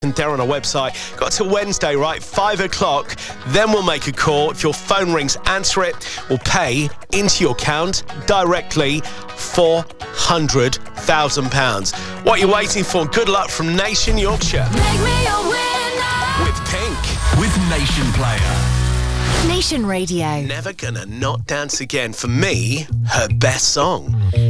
And there on our website. Got till Wednesday, right? 5 o'clock. Then we'll make a call. If your phone rings, answer it. We'll pay into your account directly £400,000. What are you waiting for? Good luck from Nation Yorkshire. Make me a winner. With Pink. With Nation Player. Nation Radio. Never Gonna Not Dance Again. For me, her best song.